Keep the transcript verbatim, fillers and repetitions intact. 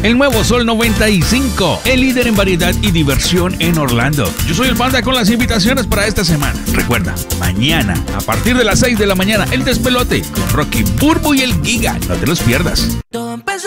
El nuevo Sol noventa y cinco, el líder en variedad y diversión en Orlando. Yo soy el Panda con las invitaciones para esta semana. Recuerda, mañana, a partir de las seis de la mañana, el despelote con Rocky, Burbu y el Giga. No te los pierdas.